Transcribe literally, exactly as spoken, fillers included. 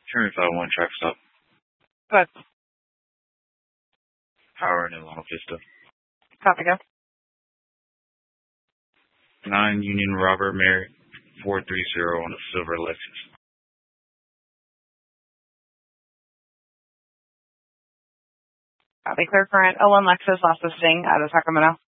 Turn five one track stop. Good. Power in Long Vista. Copy, go. nine Union Robert Mary four three zero on a silver Lexus. Copy, clear current. oh one Lexus, lost listing out of Sacramento.